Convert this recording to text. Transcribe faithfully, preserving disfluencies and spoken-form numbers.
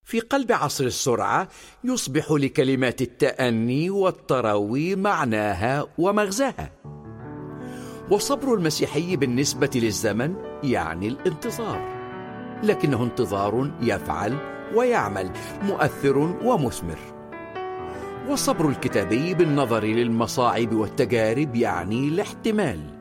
في قلب عصر السرعة يصبح لكلمات التأني والتروي معناها ومغزاها. والصبر المسيحي بالنسبة للزمن يعني الانتظار، لكنه انتظار يفعل ويعمل، مؤثر ومثمر. والصبر الكتابي بالنظر للمصاعب والتجارب يعني الاحتمال،